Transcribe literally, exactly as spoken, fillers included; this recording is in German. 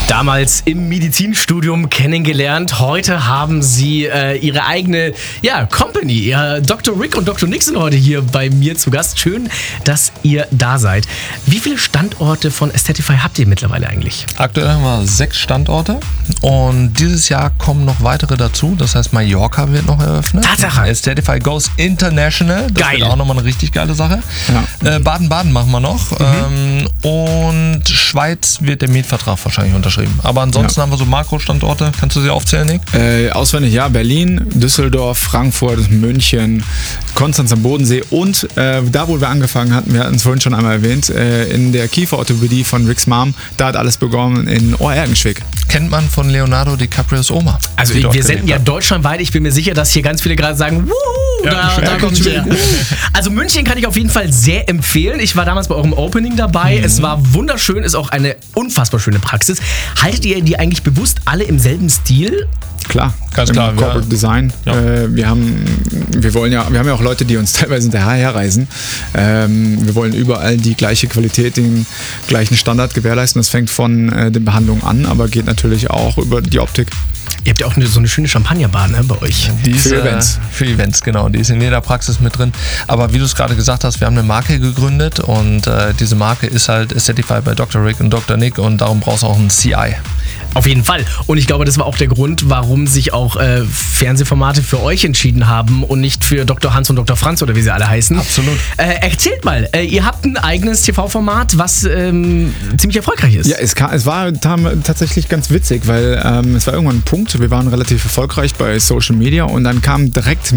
Damals im Medizinstudium kennengelernt. Heute haben sie äh, ihre eigene ja, Company. Ja, Doktor Rick und Doktor Nick sind heute hier bei mir zu Gast. Schön, dass ihr da seid. Wie viele Standorte von Aesthetify habt ihr mittlerweile eigentlich? Aktuell haben wir sechs Standorte und dieses Jahr kommen noch weitere dazu. Das heißt, Mallorca wird noch eröffnet. Tatsache. Aesthetify goes international. Das Geil. wird auch nochmal eine richtig geile Sache. Ja. Äh, Baden-Baden machen wir noch. Mhm. Ähm, und Schweiz wird der Mietvertrag wahrscheinlich unterschrieben. Aber ansonsten Ja. haben wir so Makro-Standorte. Kannst du sie aufzählen, Nick? Äh, auswendig, ja. Berlin, Düsseldorf, Frankfurt, München, Konstanz am Bodensee und äh, da, wo wir angefangen hatten, wir hatten es vorhin schon einmal erwähnt, äh, in der Kieferorthopädie von Ricks Mom, da hat alles begonnen in Ohr-Ergenschwick. Kennt man von Leonardo DiCaprios Oma. Also die dort wir senden gelebt ja hat. deutschlandweit. Ich bin mir sicher, dass hier ganz viele gerade sagen, wuhu, Ja, da, schön. da Ja, kommt schön. her. Also München kann ich auf jeden Fall sehr empfehlen. Ich war damals bei eurem Opening dabei. Mhm. Es war wunderschön, ist auch eine unfassbar schöne Praxis. Haltet ihr die eigentlich bewusst alle im selben Stil? Klar, Ganz im klar, Corporate ja. Design. Ja. Äh, wir haben, wir wollen ja, wir haben ja auch Leute, die uns teilweise hinterherreisen. Ähm, wir wollen überall die gleiche Qualität, den gleichen Standard gewährleisten. Das fängt von äh, den Behandlungen an, aber geht natürlich auch über die Optik. Ihr habt ja auch eine, so eine schöne Champagnerbar, ne, bei euch. Die ist, Für äh, Events. Für Events, genau. Die ist in jeder Praxis mit drin. Aber wie du es gerade gesagt hast, wir haben eine Marke gegründet und äh, diese Marke ist halt Aesthetify bei Doktor Rick und Doktor Nick und darum brauchst du auch einen C I. Auf jeden Fall. Und ich glaube, das war auch der Grund, warum sich auch äh, Fernsehformate für euch entschieden haben und nicht für Doktor Hans und Doktor Franz oder wie sie alle heißen. Absolut. Äh, erzählt mal, äh, ihr habt ein eigenes T V-Format, was ähm, ziemlich erfolgreich ist. Ja, es, kam, es war tam- tatsächlich ganz witzig, weil ähm, es war irgendwann ein Punkt, wir waren relativ erfolgreich bei Social Media und dann kam direkt